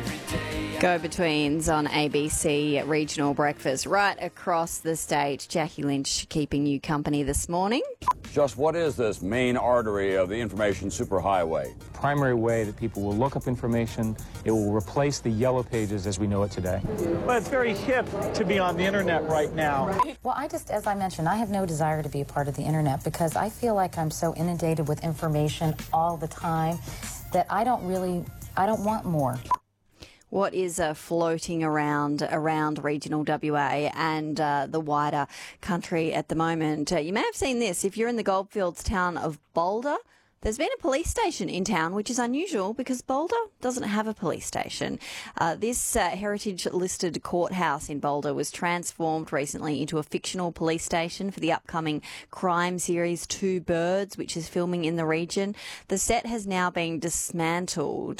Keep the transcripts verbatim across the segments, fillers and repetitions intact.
Go-betweens on A B C Regional Breakfast right across the state. Jackie Lynch keeping you company this morning. Just what is this main artery of the information superhighway? Primary way that people will look up information. It will replace the yellow pages as we know it today. Well, it's very hip to be on the internet right now. Well, I just, as I mentioned, I have no desire to be a part of the internet because I feel like I'm so inundated with information all the time that I don't really, I don't want more. What is uh, floating around around regional W A and uh, the wider country at the moment? Uh, you may have seen this. If you're in the Goldfields town of Boulder, there's been a police station in town, which is unusual because Boulder doesn't have a police station. Uh, this uh, heritage-listed courthouse in Boulder was transformed recently into a fictional police station for the upcoming crime series Two Birds, which is filming in the region. The set has now been dismantled,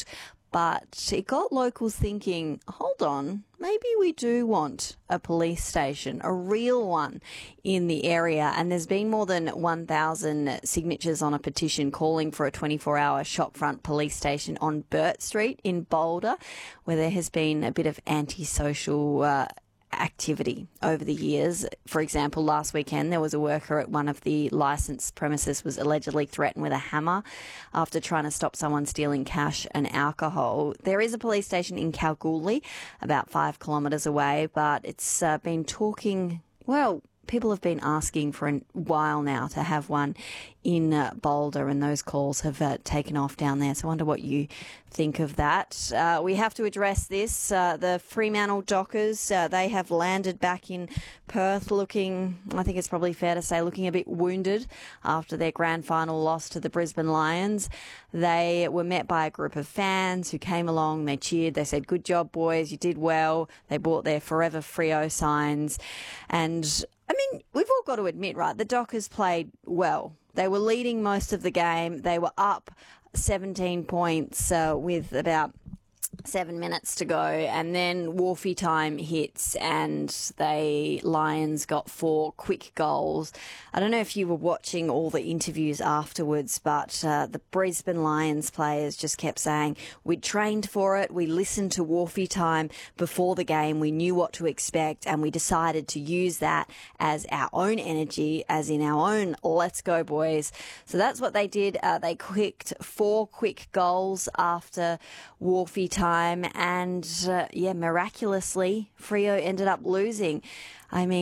but it got locals thinking, hold on, maybe we do want a police station, a real one in the area. And there's been more than one thousand signatures on a petition calling for a twenty-four hour shopfront police station on Burt Street in Boulder, where there has been a bit of antisocial uh, activity over the years. For example, last weekend there was a worker at one of the licensed premises was allegedly threatened with a hammer after trying to stop someone stealing cash and alcohol. There is a police station in Kalgoorlie, about five kilometres away, but it's uh, been talking, well, people have been asking for a while now to have one in uh, Boulder, and those calls have uh, taken off down there. So I wonder what you think of that. Uh, we have to address this. Uh, the Fremantle Dockers, uh, they have landed back in Perth looking, I think it's probably fair to say, looking a bit wounded after their grand final loss to the Brisbane Lions. They were met by a group of fans who came along, they cheered, they said, good job, boys, you did well. They bought their Forever Freo signs. And I mean, we've all got to admit, right, the Dockers played well. They were leading most of the game. They were up seventeen points uh, with about seven minutes to go, and then Wolfie time hits and they Lions got four quick goals. I don't know if you were watching all the interviews afterwards, but uh, the Brisbane Lions players just kept saying, we trained for it, we listened to Wolfie time before the game, we knew what to expect, and we decided to use that as our own energy, as in our own let's go boys. So that's what they did. Uh, they kicked four quick goals after Wolfie time, and uh, yeah, miraculously, Freo ended up losing. I mean,